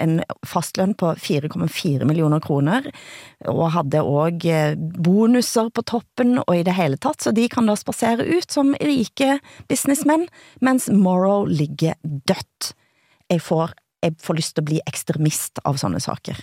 en fastlønn på 4,4 millioner kroner, og hadde også bonuser på toppen, og i det hele tatt, så de kan da spasere ut som rike businessmenn, mens Morrow ligger dødt. Jeg får lyst til å bli ekstremist av sånne saker.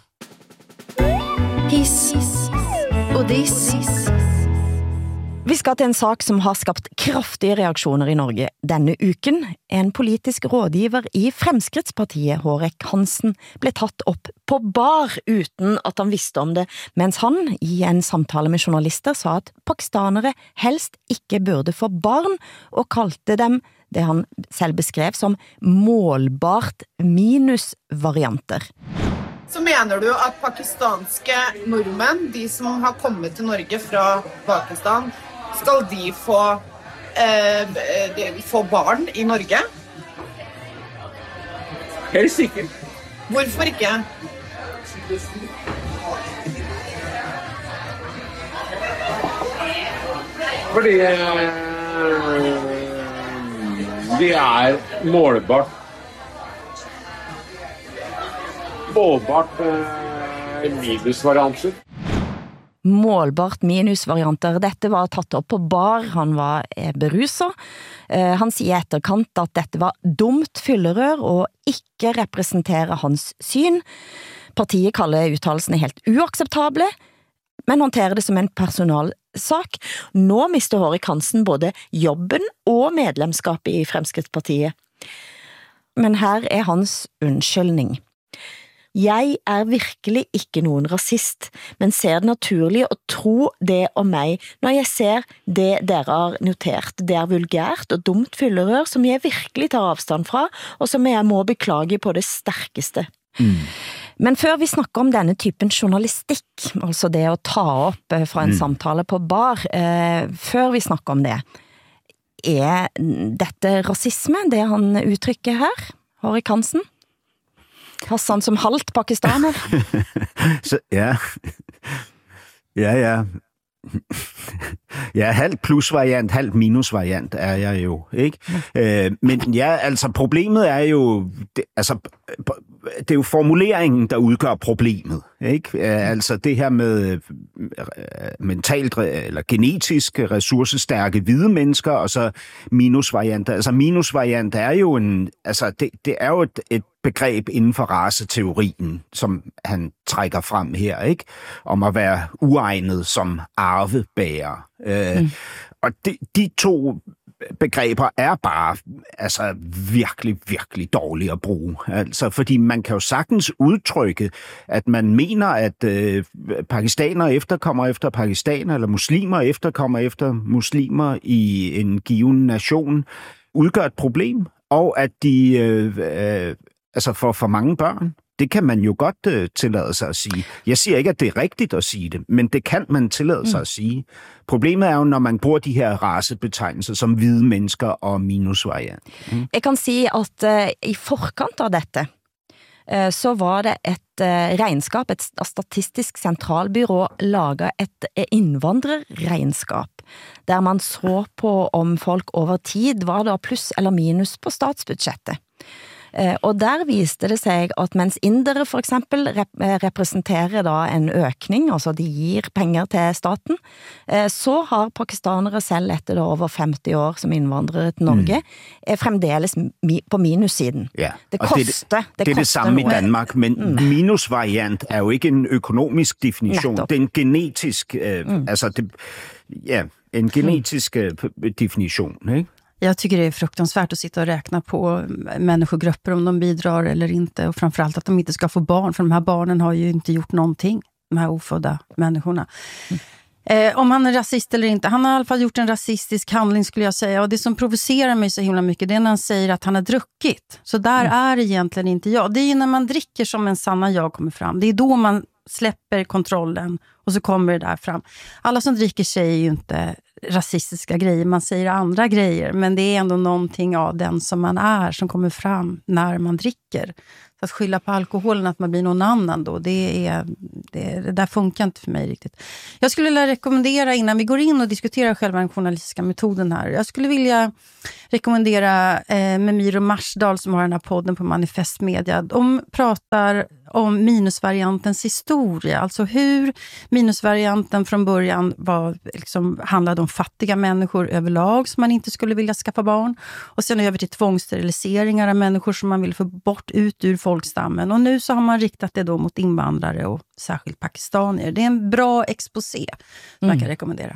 Hiss og diss. Vi skal til en sak som har skapt kraftige reaksjoner i Norge denne uken. En politisk rådgiver i Fremskrittspartiet, Hårek Hansen, ble tatt opp på bar uten at han visste om det, mens han i en samtale med journalister sa at pakistanere helst ikke burde få barn, og kalte dem det han selv beskrev som målbart minusvarianter. Så mener du at pakistanske nordmenn, de som har kommet til Norge fra Pakistan, skal de få barn i Norge? Helt sikkert. Hvorfor ikke? Fordi det målbart minusvarianter. Målbart minusvarianter. Dette var tatt opp på bar, han var beruset. Han sier etterkant at dette var dumt fyllerør og ikke representerer hans syn. Partiet kaller uttalelsene helt uakseptable, men håndterer det som en personalsak. Nå mister Hårek Hansen både jobben og medlemskapet i Fremskrittspartiet. Men her er hans unnskyldning. Jeg virkelig ikke noen rasist, men ser det naturlig å tro det om meg når jeg ser det dere har notert. Det vulgært og dumt fyllerør som jeg virkelig tar avstand fra, og som jeg må beklage på det sterkeste. Men før vi snakker om denne typen journalistikk, altså det å ta opp fra en samtale på bar, før vi snakker om det, dette rasisme, det han uttrykker her, Hårek Hansen? Hassan som halvt pakistaner. Så, ja. Ja, halv plusvariant, halv minusvariant jeg jo, ikke? Men ja, altså problemet jo, det jo formuleringen, der udgør problemet, ikke? Altså det her med mentalt eller genetisk ressourcestærke hvide mennesker, og så minusvarianter. Altså minusvariant jo det jo et begreb inden for raceteorien, som han trækker frem her, ikke? Om at være uegnet som arvebærer. Og de to begreber bare virkelig, virkelig dårlige at bruge. Altså, fordi man kan jo sagtens udtrykke, at man mener, at pakistanere efterkommer efter pakistanere, eller muslimer efterkommer efter muslimer i en given nation, udgør et problem, og at de for mange børn, det kan man jo godt tillade sig at sige. Jeg siger ikke, at det rigtigt at sige det, men det kan man tillade sig at sige. Problemet jo, når man bruger de her racebetegnelser som hvide mennesker og minusvariant. Jeg kan sige, at i forkant av dette, så var det et regnskap, et statistisk centralbyrå laget et innvandrerregnskap, der man så på om folk over tid var da pluss eller minus på statsbudgettet. Og der viste det seg at mens indere for eksempel representerer da en økning, altså de gir penger til staten, så har pakistanere selv etter da over 50 år som innvandrere til Norge fremdeles på minussiden. Ja, det koster. Det er det samme i Danmark, men minusvariant jo ikke en økonomisk definition. Netop. Det er en genetisk, en genetisk definition, ikke? Jag tycker det är fruktansvärt att sitta och räkna på människogrupper om de bidrar eller inte. Och framförallt att de inte ska få barn. För de här barnen har ju inte gjort någonting. De här ofödda människorna. Om han är rasist eller inte. Han har i alla fall gjort en rasistisk handling skulle jag säga. Och det som provocerar mig så himla mycket, det är när han säger att han har druckit. Så där är egentligen inte jag. Det är ju när man dricker som en sanna jag kommer fram. Det är då man släpper kontrollen och så kommer det där fram. Alla som dricker säger ju inte rasistiska grejer, man säger andra grejer, men det är ändå någonting av den som man är som kommer fram när man dricker. Så att skylla på alkoholen att man blir någon annan då, det där funkar inte för mig riktigt. Jag skulle vilja rekommendera, innan vi går in och diskuterar själva den journalistiska metoden här, jag skulle vilja rekommendera Memiro Marsdal som har den här podden på Manifest Media. De pratar om minusvariantens historia, alltså hur minusvarianten från början var, liksom, handlade om fattiga människor överlag som man inte skulle vilja skaffa barn, och sen över till tvångssteriliseringar av människor som man vill få bort ut ur folkstammen, och nu så har man riktat det då mot invandrare och särskilt pakistanier. Det är en bra exposé som jag kan rekommendera.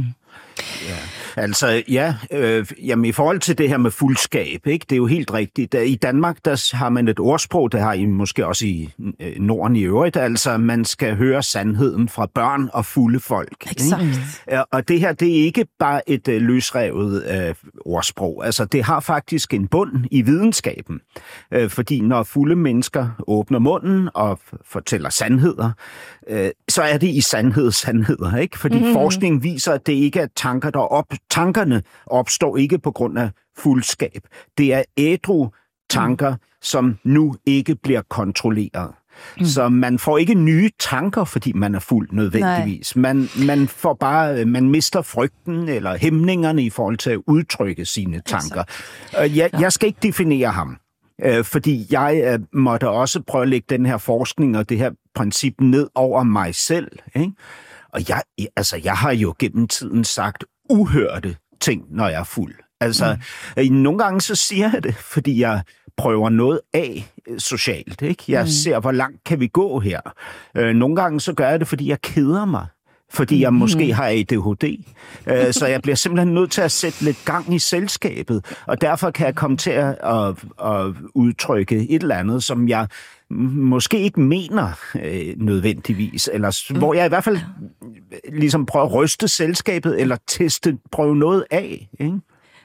Ja. Altså, jamen i forhold til det her med fuldskab, ikke? Det er jo helt rigtigt. I Danmark, der har man et ordsprog, det har I måske også i Norden i øvrigt, altså man skal høre sandheden fra børn og fulde folk. Exakt. Og det her, det er ikke bare et løsrevet ordsprog. Altså, det har faktisk en bund i videnskaben. Fordi når fulde mennesker åbner munden og fortæller sandheder, så er det i sandheder, ikke? Fordi forskningen viser, at det ikke er tanker, tankerne opstår ikke på grund af fuldskab. Det er ædru tanker, som nu ikke bliver kontrolleret. Så man får ikke nye tanker, fordi man er fuld nødvendigvis. Man får bare, man mister frygten eller hæmningerne i forhold til at udtrykke sine tanker. Jeg skal ikke definere ham. Fordi jeg måtte også prøve at lægge den her forskning og det her princip ned over mig selv. Ikke? Og jeg har jo gennem tiden sagt uhørte ting, når jeg er fuld. Altså, nogle gange så siger jeg det, fordi jeg prøver noget af socialt. Ikke? Jeg ser, hvor langt kan vi gå her. Nogle gange så gør jeg det, fordi jeg keder mig. Fordi jeg måske har ADHD. Så jeg bliver simpelthen nødt til at sætte lidt gang i selskabet. Og derfor kan jeg komme til at udtrykke et eller andet, som jeg måske ikke mener nødvendigvis. Eller hvor jeg i hvert fald ligesom prøver at ryste selskabet, eller prøve noget af. Ikke?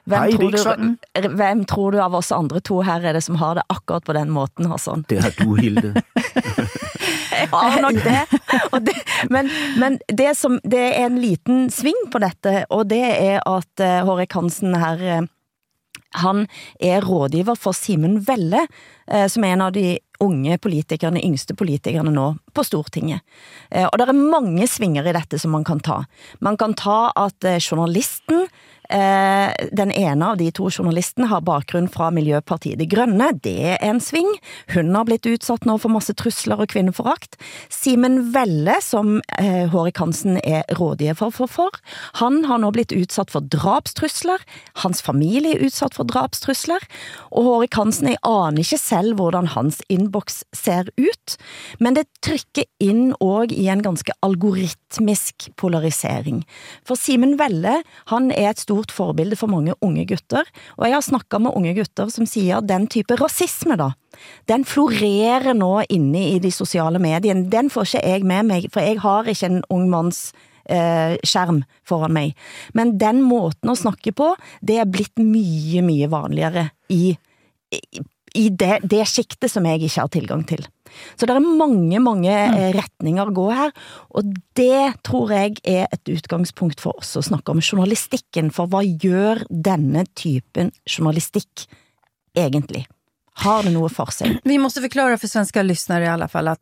Hvem tror du av oss andre to her er det som har det akkurat på den måten, Hassan? Det har du, Hilde. Jeg har nok det. Men det er en liten sving på dette, og det er at Hårek Hansen her, han er rådgiver for Simen Velle, som er en av de unge politikerne, yngste politikerne nå på Stortinget. Og det er mange svinger i dette som man kan ta. Man kan ta at journalisten, den ene av de to journalistene har bakgrunn fra Miljøpartiet De Grønne. Det er en sving. Hun har blitt utsatt nå for masse trusler og kvinneforakt. Simen Velle, som Hårek Hansen er rådgiver for, han har nå blitt utsatt for drapstrusler. Hans familie er utsatt for drapstrusler. Og Hårek Hansen, jeg aner ikke selv hvordan hans inbox ser ut, men det trykker inn også i en ganske algoritmisk polarisering. For Simen Velle, han er et stort forbilde for mange unge gutter, og jeg har snakket med unge gutter som sier den type rasisme da, den florerer nå inne i de sosiale mediene. Den får ikke jeg med meg, for jeg har ikke en ung manns skjerm foran meg. Men den måten å snakke på, det er blitt mye, mye vanligere i det skiktet som jeg ikke har tilgang til. Så det er mange retninger å gå her, og det tror jeg er et utgangspunkt for oss å snakke om journalistikken, for hva gjør denne typen journalistikk egentlig? Har det noe for sig? Vi måste förklara för svenska lyssnare i alla fall att,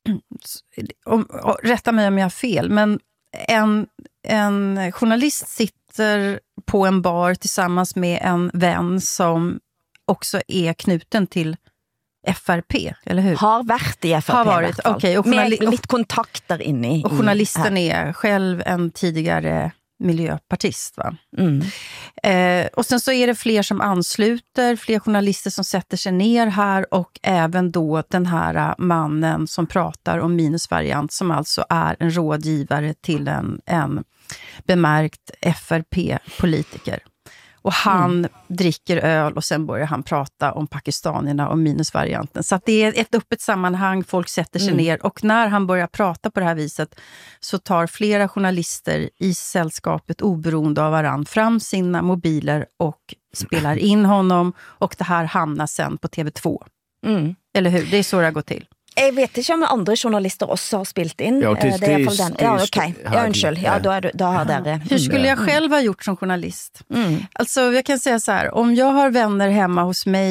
rätta mig om jag har fel, men en journalist sitter på en bar tillsammans med en vän som också är knuten till FRP, eller hur? Har varit i FRP. Har varit, okej. Med lite kontakter inne. Och journalisten är själv en tidigare miljöpartist, va? Och sen så är det fler som ansluter, fler journalister som sätter sig ner här, och även då den här mannen som pratar om minusvariant, som alltså är en rådgivare till en bemärkt FRP-politiker. Och han dricker öl och sen börjar han prata om pakistanierna och minusvarianten. Så att det är ett öppet sammanhang, folk sätter sig ner. Och när han börjar prata på det här viset så tar flera journalister i sällskapet oberoende av varann fram sina mobiler och spelar in honom. Och det här hamnar sen på TV2. Eller hur? Det är så det går till. Jeg vet ikke om andre journalister også har spilt in. Jo, det er i hvert fall den. Ja, okej. Ja, unnskyld. Ja, då har dere. Hur skulle jag själv ha gjort som journalist? Alltså, jag kan säga så här. Om jag har vänner hemma hos mig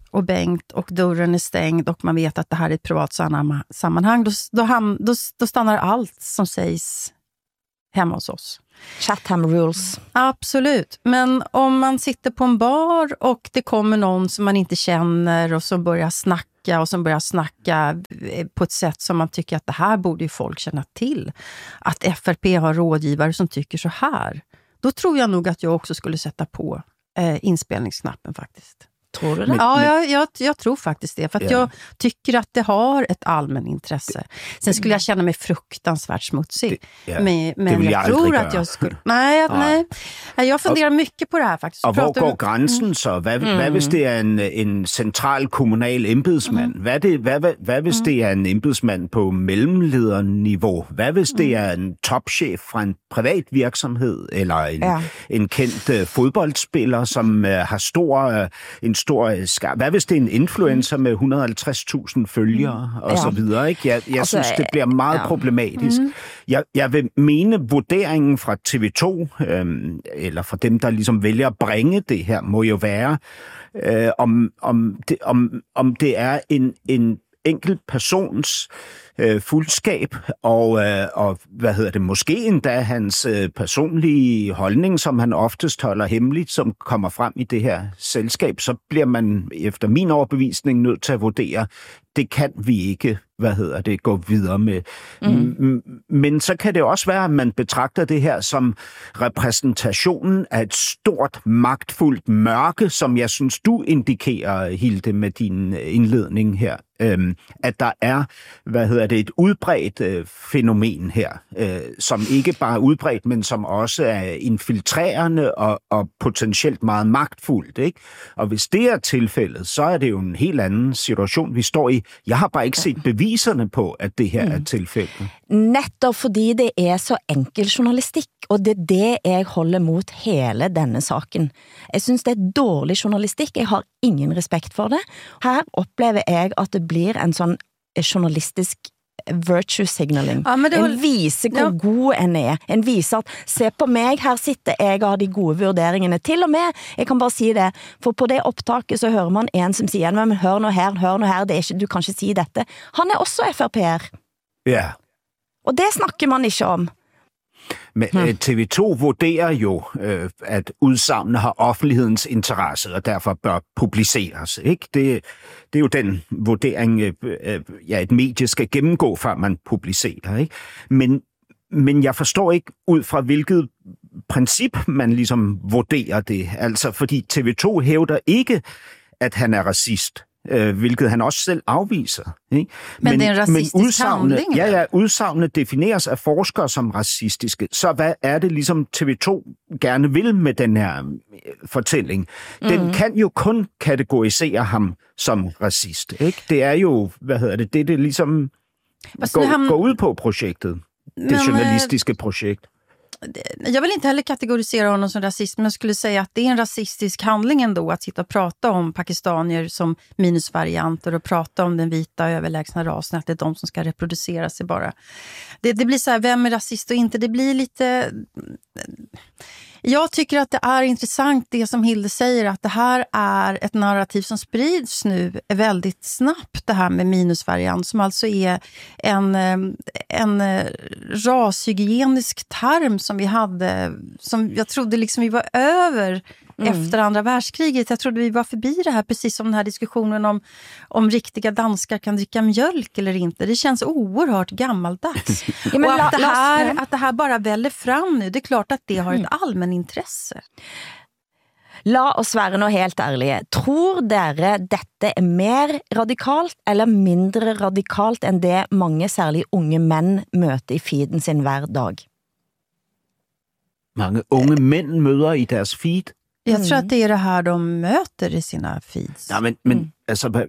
och Bengt och dörren är stängd och man vet att det här är ett privat sammanhang, då stannar allt som sägs hemma hos oss. Chatham rules. Absolut. Men om man sitter på en bar och det kommer någon som man inte känner och som börjar snacka på ett sätt som man tycker att det här borde ju folk känna till. Att FRP har rådgivare som tycker så här. Då tror jag nog att jag också skulle sätta på inspelningsknappen faktiskt. Tror du det? Ja, jag tror faktiskt det. För att jag tycker att det har ett allmän intresse. Sen skulle jag känna mig fruktansvärt smutsig. Men jag tror att jag skulle... Nej. Jag funderar mycket på det här faktiskt. Och hvor går grænsen så? Hvad hvis det er en central kommunal embedsmand? Hvad hvis det er en embedsmand på mellemlederniveau? Hvad hvis det er en topchef fra en privat virksomhed? Eller en kendt fodboldspiller, som har en stor skar. Hvad hvis det er en influencer med 150.000 følgere og så videre, ikke? Jeg synes, det bliver meget problematisk. Jeg vil mene, vurderingen fra TV2, eller fra dem, der ligesom vælger at bringe det her, må jo være, om det er en enkelt persons fuldskab, og måske endda hans personlige holdning, som han oftest holder hemmeligt, som kommer frem i det her selskab, så bliver man efter min overbevisning nødt til at vurdere, det kan vi ikke, gå videre med. Men så kan det også være, at man betragter det her som repræsentationen af et stort, magtfuldt mørke, som jeg synes, du indikerer, Hilde, med din indledning her. At der er, et udbredt fænomen her, som ikke bare er udbredt, men som også er infiltrerende og potentielt meget magtfuldt, ikke? Og hvis det er tilfældet, så er det jo en helt anden situation, vi står i. Jeg har bare ikke set beviserne på, at det her er tilfældet. Netop fordi det er så enkel journalistik, og det er det jeg holder mot hele denne saken. Jeg synes det er dårlig journalistik, jeg har ingen respekt for det. Her oplever jeg at det blir en sånn journalistisk virtue signaling. En viser hvor god en er. En viser at, se på meg, her sitter jeg og har de gode vurderingene. Til og med, jeg kan bare si det, for på det opptaket så hører man en som sier, men hør nå her, det er ikke, du kan ikke si dette. Han er også FRP'er. Ja. Og det snakker man ikke om. Men TV2 vurderer jo, at udsagnene har offentlighedens interesse, og derfor bør publiceres. Ikke? Det er jo den vurdering, et medie skal gennemgå, før man publicerer. Ikke? Men jeg forstår ikke, ud fra hvilket princip man ligesom vurderer det. Altså, fordi TV2 hævder ikke, at han er racist. Hvilket han også selv afviser. Ikke? Men det er en racistisk handling? Ja, udsagnene defineres af forskere som racistiske. Så hvad er det ligesom TV2 gerne vil med den her fortælling? Den kan jo kun kategorisere ham som racist. Ikke? Det er jo, det ligesom går ud på projektet. Det journalistiske projekt. Jag vill inte heller kategorisera honom som rasist, men jag skulle säga att det är en rasistisk handling ändå att sitta och prata om pakistanier som minusvarianter och prata om den vita överlägsna rasen, att det är de som ska reproducera sig bara. Det blir så här, vem är rasist och inte? Det blir lite... Jag tycker att det är intressant det som Hilde säger, att det här är ett narrativ som sprids nu väldigt snabbt, det här med minusvariant, som alltså är en rashygienisk term som vi hade, som jag trodde liksom vi var över efter andra världskriget. Jag trodde vi var förbi det här, precis som den här diskussionen om riktiga danskar kan dricka mjölk eller inte. Det känns oerhört gammaldags. Ja, och att det här bara väller fram nu, det är klart att det har ett allmän intresse. La oss være nå helt ærlige. Tror dere dette er mer radikalt eller mindre radikalt enn det mange, særlig unge menn, møter i feeden sin hver dag? Mange unge mænd møder i deres feed? Jag tror att det är det här de möter i sina feeds. Ja, men altså...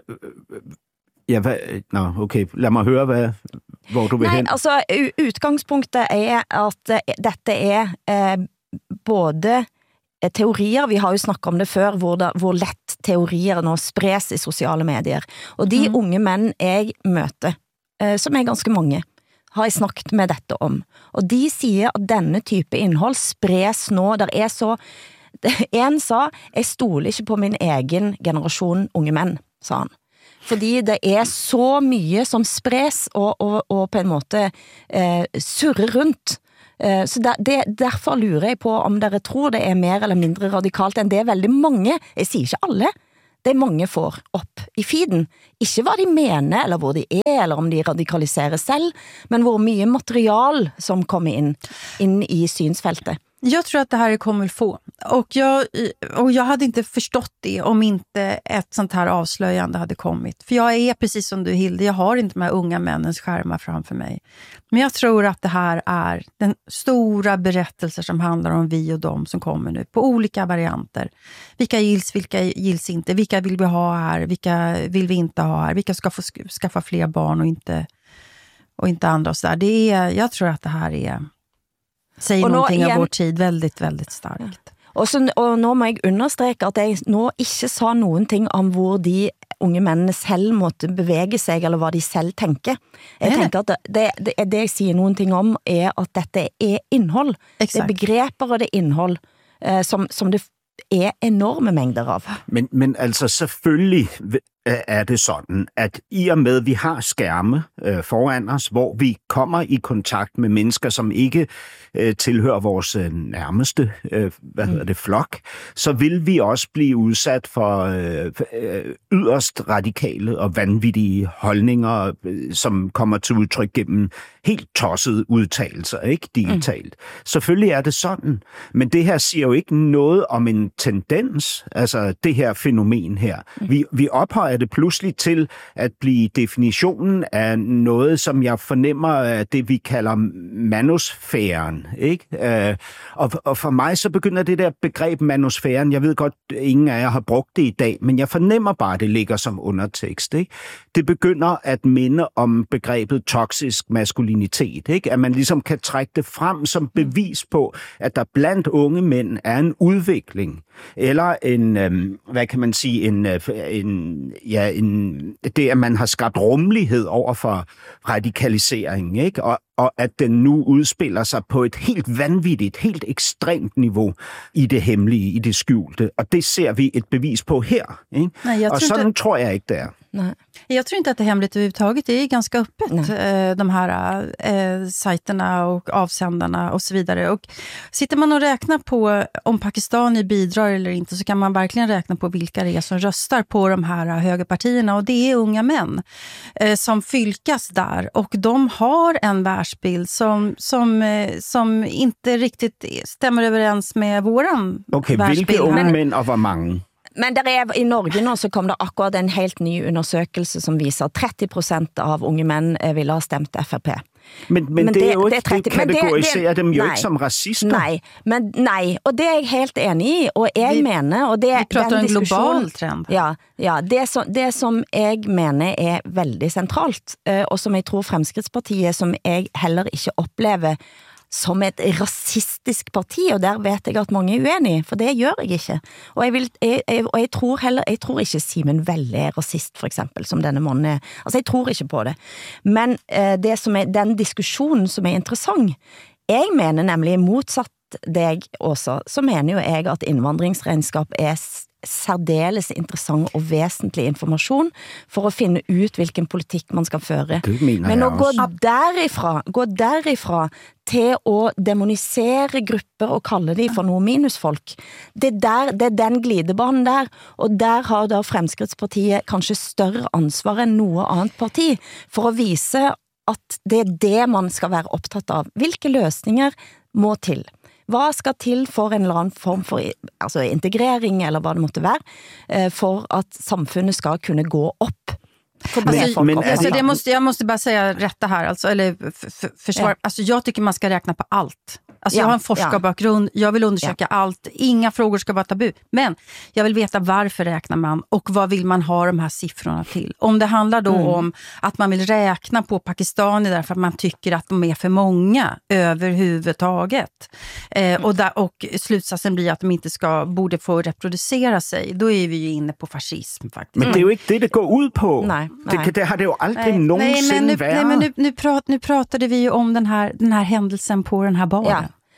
okay. Lad mig høre, hvor du vil hen. Nej, altså, utgangspunktet er at dette er både teorier, vi har jo snakket om det før, hvor lett teorier nå spres i sociale medier. Og de unge menn jeg møter, som er ganske mange, har jeg snakket med dette om. Og de sier at denne type innhold spres nå, der er så En sa, jeg stoler ikke på min egen generasjon unge menn, sa han. Fordi det så mye som spres og på en måte surrer rundt. Så derfor lurer jeg på om dere tror det mer eller mindre radikalt enn det veldig mange, jeg sier ikke alle, det mange får opp i feeden. Ikke hva de mener, eller hvor de eller om de radikaliserer selv, men hvor mye material som kommer inn i synsfältet. Jag tror att det här kommer få. Och jag hade inte förstått det om inte ett sånt här avslöjande hade kommit. För jag är precis som du, Hilde, jag har inte de här unga männens skärmar framför mig. Men jag tror att det här är den stora berättelser som handlar om vi och dem som kommer nu. På olika varianter. Vilka gills inte? Vilka vill vi ha här? Vilka vill vi inte ha här? Vilka ska få skaffa fler barn och inte andra och så där. Jag tror att det här säger någonting av vår tid väldigt, väldigt starkt. Og nå må jeg understreke at jeg nå ikke sa noen ting om hvor de unge mennene selv måtte bevege seg, eller hva de selv tenker. Jeg tenker at det jeg sier noen ting om at dette innhold. Exakt. Det begreper og det innhold som det enorme mængder av. Men altså selvfølgelig det sådan, at i og med, vi har skærme foran os, hvor vi kommer i kontakt med mennesker, som ikke tilhører vores nærmeste flok, så vil vi også blive udsat for yderst radikale og vanvittige holdninger, som kommer til udtryk gennem helt tossede udtalelser, ikke digitalt. Selvfølgelig det sådan, men det her siger jo ikke noget om en tendens, altså det her fænomen her. Vi ophøjer det pludselig til at blive definitionen af noget, som jeg fornemmer af det, vi kalder manosfæren, ikke? Og for mig så begynder det der begreb manosfæren, jeg ved godt, ingen af jer har brugt det i dag, men jeg fornemmer bare, at det ligger som undertekst, ikke? Det begynder at minde om begrebet toksisk maskulinitet, ikke? At man ligesom kan trække det frem som bevis på, at der blandt unge mænd en udvikling, eller en, hvad kan man sige, det, at man har skabt rummelighed over for radikalisering, ikke? Og at den nu udspiller sig på et helt vanvittigt, helt ekstremt niveau i det hemmelige, i det skjulte. Og det ser vi et bevis på her, ikke? Nej, og sådan tror jeg ikke, det er. Nej. Jag tror inte att det är hemligt överhuvudtaget. Det är ganska öppet, de här sajterna och avsändarna och så vidare. Och sitter man och räknar på om Pakistan bidrar eller inte, så kan man verkligen räkna på vilka det är som röstar på de här högerpartierna. Och det är unga män som fylkas där. Och de har en världsbild som inte riktigt stämmer överens med våran världsbild. Vilka unga män och hvor mange? Men i Norge nå så kom det akkurat en helt ny undersøkelse som viser 30% av unge menn ville ha stemt FRP. Men det jo ikke, det kategoriserer dem jo ikke som rasister. Nei, og det jeg helt enig i, og jeg mener, og det vi prater om en global trend. Ja, det som jeg mener veldig sentralt, og som jeg tror Fremskrittspartiet, som jeg heller ikke opplever som et rasistisk parti, og der vet jeg at mange uenige, for det gjør jeg ikke. Og jeg tror ikke Simen Velle rasist, for eksempel, som denne mannen Altså, jeg tror ikke på det. Men det som den diskusjonen som interessant, jeg mener nemlig motsatt deg også, så mener jo jeg at innvandringsregnskap særdeles interessant og vesentlig informasjon for å finne ut hvilken politikk man skal føre. Men å gå derifra til å demonisere grupper og kalle de for noe minusfolk, det den glidebanen der, og der har da Fremskrittspartiet kanskje større ansvar enn noe annet parti for å vise at det det man skal være opptatt av. Hvilke løsninger må til? Hva skal til for en eller annen form for integrering, eller hva det måtte være, for at samfunnet skal kunne gå opp? Jag måste bara säga rätta här, alltså, eller försvara. Alltså, jag tycker man ska räkna på allt. Alltså, jag har en forskarbakgrund, jag vill undersöka allt, inga frågor ska vara tabu. Men jag vill veta varför räknar man och vad vill man ha de här siffrorna till. Om det handlar då om att man vill räkna på Pakistani därför att man tycker att de är för många överhuvudtaget. Och slutsatsen blir att de inte borde få reproducera sig. Då är vi ju inne på fascism faktiskt. Men det är ju inte det går ut på. Nej. Det har det jo aldrig någonsin været. Nu pratade vi ju om den här händelsen på den här baren.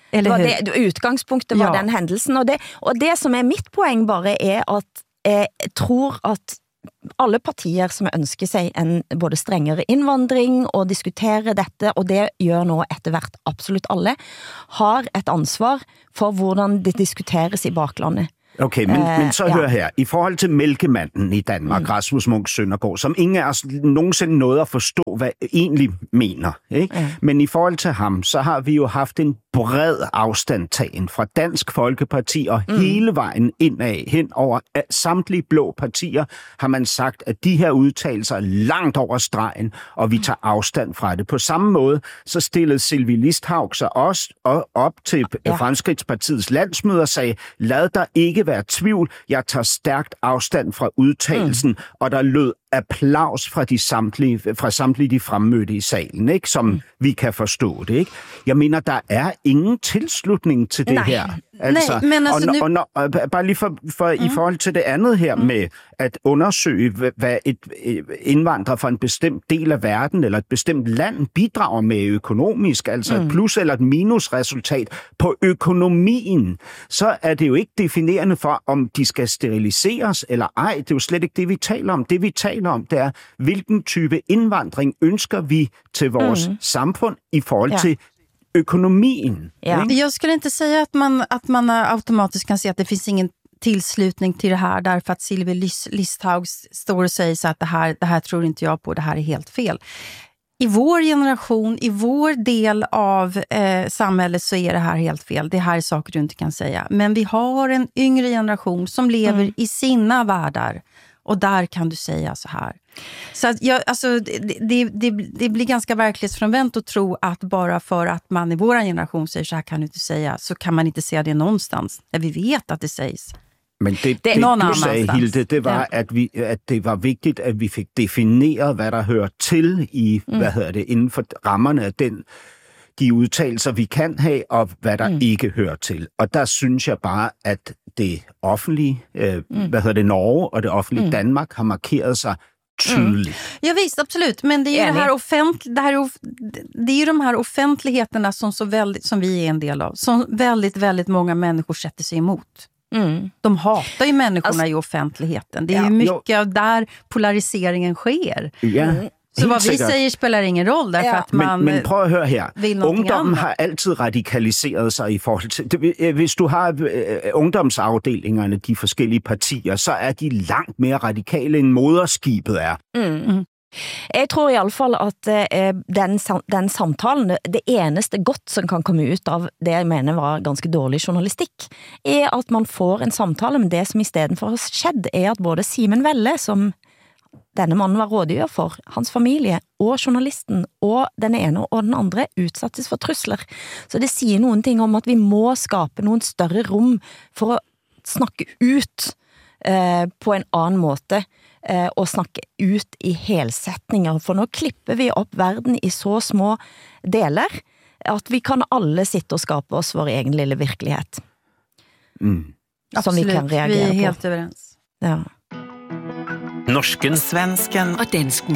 Eller hur? Det utgangspunktet var den händelsen. Och det som är mitt poäng bara är att jag tror att alle partier som ønsker sig en både strengere invandring og diskutere dette, og det gjør nå etter hvert absolutt alle, har et ansvar for hvordan det diskuteres i baklandet. Okay, men så hør her. I forhold til mælkemanden i Danmark, Rasmus Munch Søndergaard, som ingen af os nogensinde nåede at forstå, hvad egentlig mener. Ikke? Men i forhold til ham, så har vi jo haft en bred afstandtagen fra Dansk Folkeparti og hele vejen indad, hen over samtlige blå partier, har man sagt, at de her udtalelser er langt over stregen, og vi tager afstand fra det. På samme måde, så stillede Sylvie Listhaug sig også op til Fremskridtspartiets landsmøde og sagde, lad der ikke være tvivl, jeg tager stærkt afstand fra udtalelsen, og der lød applaus fra samtlige de fremmødte i salen, ikke? Som vi kan forstå det. Ikke? Jeg mener, der er ingen tilslutning til det her. Altså, nej, men altså bare lige for i forhold til det andet her med at undersøge, hvad et indvandrer fra en bestemt del af verden eller et bestemt land bidrager med økonomisk, altså et plus eller et minusresultat på økonomien, så er det jo ikke definerende for, om de skal steriliseres eller ej. Det er jo slet ikke det, vi taler om. Det, vi taler om, det er, hvilken type indvandring ønsker vi til vores samfund i forhold til økonomien. Ja. Jag skulle inte säga att man automatiskt kan se att det finns ingen tillslutning till det här därför att Sylvie Listhaug står och säger så att det här tror inte jag på, det här är helt fel. I vår generation, i vår del av samhället så är det här helt fel. Det här är saker du inte kan säga. Men vi har en yngre generation som lever i sina världar. Och där kan du säga så här. Så att det blir ganska verklighetsfrånvänt att tro att bara för att man i vår generation säger så här kan du inte säga, så kan man inte säga det någonstans. Där vi vet att det sägs. Men det du sagde, Hilde, det var, at det var vigtigt, at vi fik defineret, hvad der hører til i, inden for rammerne af de udtalelser, vi kan have, og hvad der ikke hører til. Og der synes jeg bare, at det offentlige, Norge og det offentlige Danmark har markeret sig tydligt. Ja visst, absolut. Men det är ju det är ju de här offentligheterna som vi är en del av, som väldigt, väldigt många människor sätter sig emot. De hatar ju människorna i offentligheten. Det är ju mycket av där polariseringen sker. Ja. Så vad vi säger spelar ingen roll därför att man men prøv at høre her. Ungdommen annat. har altid radikaliseret sig i forhold til... Hvis du har ungdomsafdelingerne, de forskellige partier, så er de langt mere radikale end moderskibet er. Jeg tror i alle fall at den samtalen, det eneste godt som kan komme ut av det jeg mener var ganske dårlig journalistikk, er at man får en samtale, men det som i stedet for har skjedd er at både Simen Velle, som denne mannen var rådgiver for, hans familie og journalisten og den ene og den andre utsattes for trusler. Så det sier noen ting om at vi må skape noen større rom for å snakke ut på en annen måte og snakke ut i helsetninger. For nå klipper vi opp verden i så små deler at vi kan alle sitte og skape oss vår egen lille virkelighet. Som vi kan reagere på. Vi är helt överens. Ja. Norsken, svensken og dansken.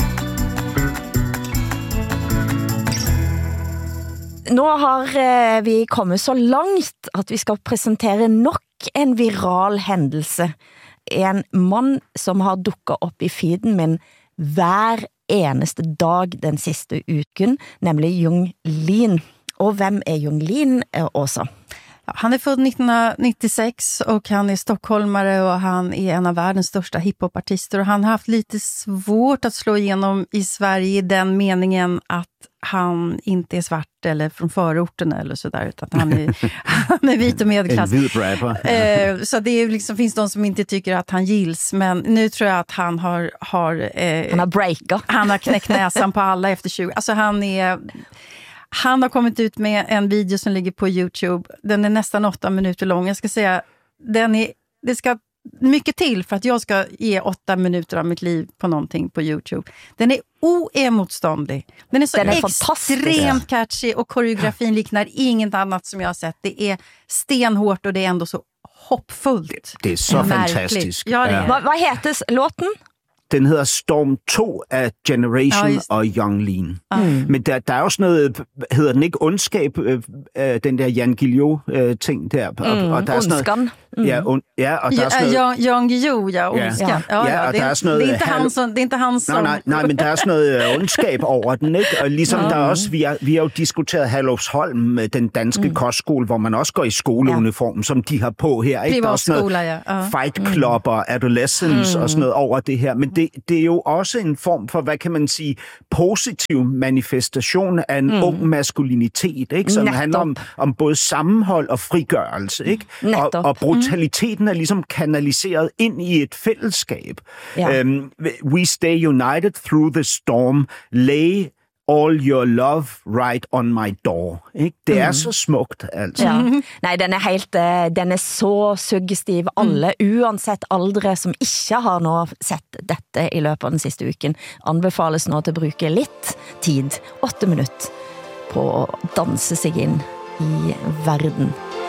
Nå har vi kommet så langt at vi skal presentere nok en viral hændelse. En mann som har dukket op i feeden min hver eneste dag den sidste uken, nemlig Jung Lin. Og hvem er Jung Lin, Åsa? Han är född 1996 och han är stockholmare och han är en av världens största hiphopartister och han har haft lite svårt att slå igenom i Sverige i den meningen att han inte är svart eller från förorten eller sådär, utan att han är vit och medelklass. En vit rapper. Så det är liksom, finns de som inte tycker att han gills, men nu tror jag att han har breakat. Han har knäckt näsan på alla efter 20. Alltså han har kommit ut med en video som ligger på YouTube. Den är nästan 8 minuter lång. Jag ska säga, det ska mycket till för att jag ska ge 8 minuter av mitt liv på någonting på YouTube. Den är oemotståndlig. Den är så extremt catchy och koreografin liknar inget annat som jag har sett. Det är stenhårt och det är ändå så hoppfullt. Det är så fantastiskt. Ja, det är. Vad heter låten? Den hedder Storm 2 af Generation og Young Lean. Men der er også noget, hedder den ikke ondskab, den der Jan Guillou-ting der. Og der er sådan noget, og der er sådan noget... Jan Guillou, ondskan. Og der er sådan noget... Det er inte han som... Nej, men der er sådan noget ondskab over den, ikke? Og ligesom der er også... Vi har jo diskuteret Herlufsholm, den danske kostskole, hvor man også går i skoleuniform, som de har på her, ikke? Der er også noget fight club og adolescence og sådan noget over det her. Men det er jo også en form for, hvad kan man sige, positiv manifestation af en ung maskulinitet, ikke? Som handler om både sammenhold og frigørelse, ikke? Og brutaliteten er ligesom kanaliseret ind i et fællesskab. We stay united through the storm, lay all your love right on my door. Ikke? Det er så smukt, altså. Ja. Nej, den er så suggestiv. Alle, uansett aldre, som ikke har nå sett dette i løpet av den siste uken, anbefales nå til å bruke litt tid, 8 minutter, på å danse seg inn i verden.